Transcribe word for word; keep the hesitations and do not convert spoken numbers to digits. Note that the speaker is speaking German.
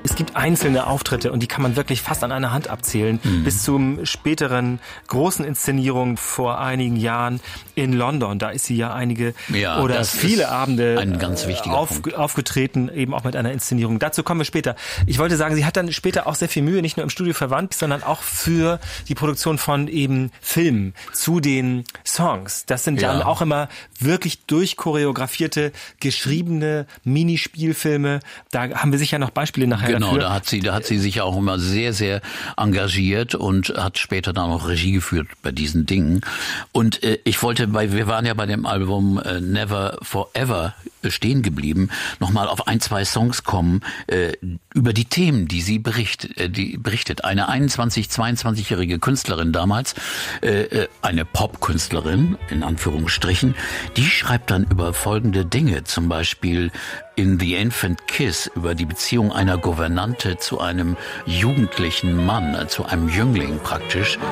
Es gibt einzelne Auftritte und die kann man wirklich fast an einer Hand abzählen. Mhm. Bis zum späteren großen Inszenierung vor einigen Jahren in London. Da ist sie ja einige ja, oder viele Abende ein ganz wichtiger auf, Punkt. aufgetreten, eben auch mit einer Inszenierung. Dazu kommen wir später. Ich wollte sagen, sie hat dann später auch sehr viel Mühe, nicht nur im Studio verwandt, sondern auch für die Produktion von eben Filmen zu den Songs. Das sind ja. dann auch immer wirklich durchchoreografierte, geschriebene Minispielfilme. Da haben wir sicher noch Beispiele nachher Genau, dafür. da hat sie, da hat sie sich ja auch immer sehr, sehr engagiert und hat später dann auch Regie geführt bei diesen Dingen. Und äh, ich wollte bei, wir waren ja bei dem Album äh, Never Forever stehen geblieben, nochmal auf ein, zwei Songs kommen, äh, über die Themen, die sie berichtet, äh, die berichtet. Eine einundzwanzig-, zweiundzwanzigjährige Künstlerin damals, äh, eine Popkünstlerin, in Anführungsstrichen, die schreibt dann über folgende Dinge, zum Beispiel in The Infant Kiss über die Beziehung einer Gouvernante zu einem jugendlichen Mann, zu einem Jüngling praktisch.